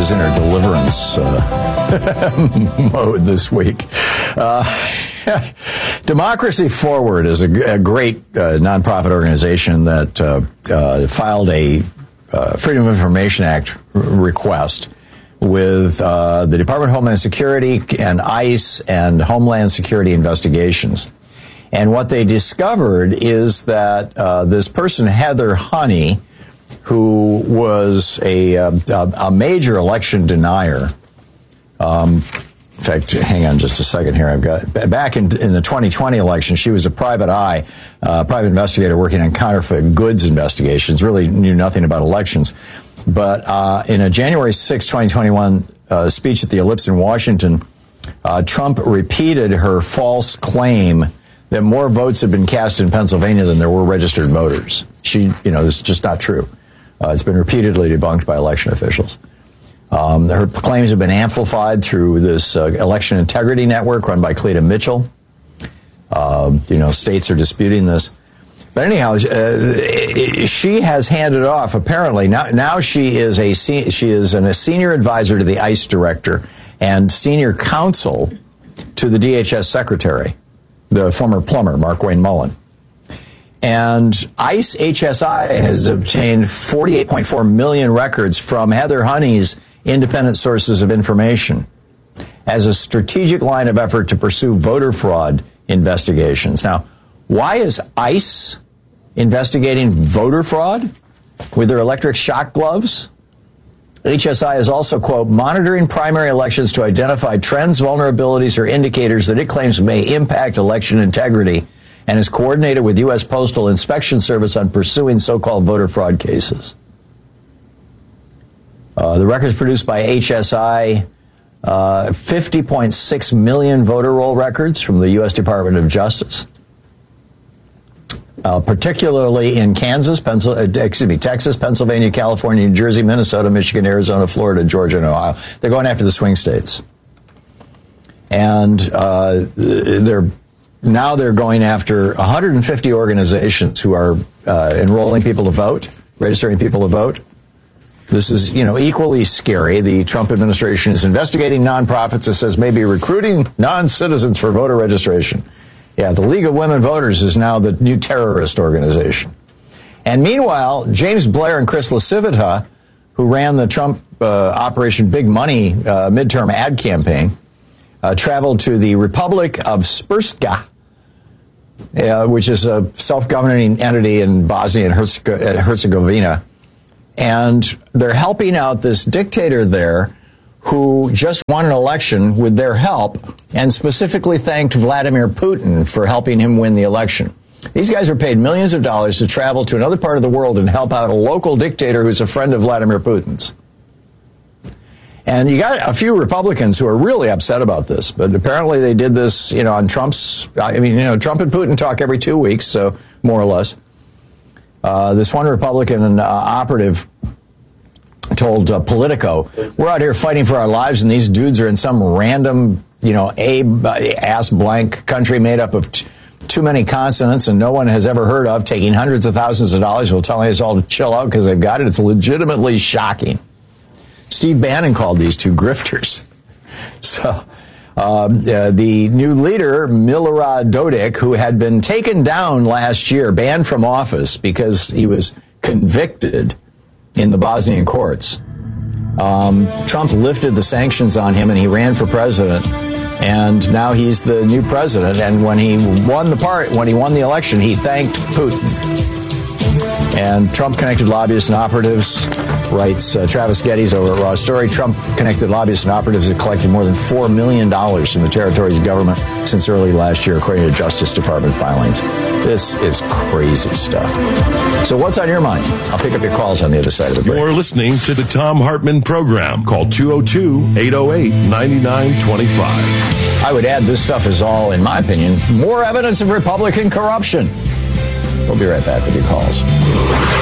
is in her deliverance mode this week. Democracy Forward is a great nonprofit organization that filed a Freedom of Information Act request with the Department of Homeland Security and ICE and Homeland Security investigations. And what they discovered is that this person, Heather Honey, who was a major election denier. In fact, hang on just a second here. I've got back in the 2020 election, she was a private eye, private investigator working on counterfeit goods investigations, really knew nothing about elections. But in a January 6, 2021 speech at the Ellipse in Washington, Trump repeated her false claim that more votes had been cast in Pennsylvania than there were registered voters. This is just not true. It's been repeatedly debunked by election officials. Her claims have been amplified through this election integrity network run by Cleta Mitchell. States are disputing this. But anyhow, she has handed off, apparently, now she is a senior advisor to the ICE director and senior counsel to the DHS secretary, the former plumber, Mark Wayne Mullen. And ICE HSI has obtained 48.4 million records from Heather Honey's independent sources of information as a strategic line of effort to pursue voter fraud investigations. Now, why is ICE investigating voter fraud with their electric shock gloves? HSI is also, quote, monitoring primary elections to identify trends, vulnerabilities, or indicators that it claims may impact election integrity, and is coordinated with U.S. Postal Inspection Service on pursuing so-called voter fraud cases. The records produced by HSI, 50.6 million voter roll records from the U.S. Department of Justice, particularly in Texas, Pennsylvania, California, New Jersey, Minnesota, Michigan, Arizona, Florida, Georgia, and Ohio. They're going after the swing states. And they're going after 150 organizations who are enrolling people to vote, registering people to vote. This is, equally scary. The Trump administration is investigating nonprofits that says maybe recruiting non-citizens for voter registration. Yeah, the League of Women Voters is now the new terrorist organization. And meanwhile, James Blair and Chris LaCivita, who ran the Trump Operation Big Money midterm ad campaign, traveled to the Republic of Srpska, which is a self-governing entity in Bosnia and Herzegovina. And they're helping out this dictator there who just won an election with their help and specifically thanked Vladimir Putin for helping him win the election. These guys are paid millions of dollars to travel to another part of the world and help out a local dictator who's a friend of Vladimir Putin's. And you got a few Republicans who are really upset about this, but apparently they did this, on Trump's, Trump and Putin talk every 2 weeks, so more or less. This one Republican operative told Politico, we're out here fighting for our lives and these dudes are in some random, ass blank country made up of too many consonants and no one has ever heard of, taking hundreds of thousands of dollars while telling us all to chill out because they've got it. It's legitimately shocking. Steve Bannon called these two grifters. So the new leader, Milorad Dodik, who had been taken down last year, banned from office because he was convicted in the Bosnian courts. Trump lifted the sanctions on him and he ran for president. And now he's the new president. And when he won the election, he thanked Putin. And Trump-connected lobbyists and operatives, writes Travis Geddes over at Raw Story, Trump-connected lobbyists and operatives have collected more than $4 million from the territory's government since early last year, according to Justice Department filings. This is crazy stuff. So what's on your mind? I'll pick up your calls on the other side of the break. You're listening to the Thom Hartmann Program. Call 202-808-9925. I would add this stuff is all, in my opinion, more evidence of Republican corruption. We'll be right back with your calls.